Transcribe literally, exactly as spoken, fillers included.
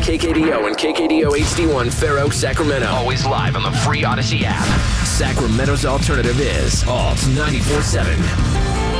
K K D O and K K D O H D one Fair Oaks, Sacramento. Always live on the free Odyssey app. Sacramento's alternative is Alt ninety-four seven.